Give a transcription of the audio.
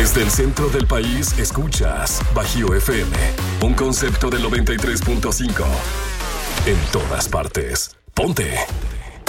Desde el centro del país, escuchas Bajío FM, un concepto del 93.5. En todas partes. Ponte